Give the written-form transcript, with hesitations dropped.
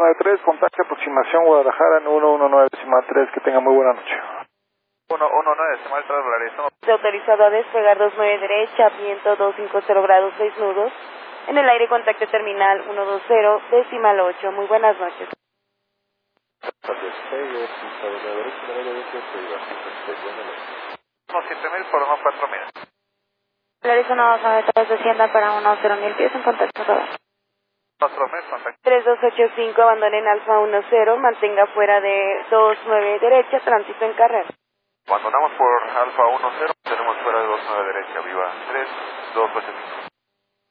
193, contacto aproximación Guadalajara, 119.3, que tenga muy buena noche. 119.3, realizamos. Autorizado a despegar 29 derecha, viento 250 grados 6 nudos. En el aire contacto terminal 120, decimal 8. Muy buenas noches. Despegue, pista de la derecha, de la derecha, Unos 7.000 por unos 4.000. Arizona 293, descienda para 10.000 pies en contacto total. 4.000, contacto. 3285, abandonen Alfa 10, mantenga fuera de 29 derecha, tránsito en carrera. Abandonamos por Alfa 10, tenemos fuera de 29 derecha, viva 3285.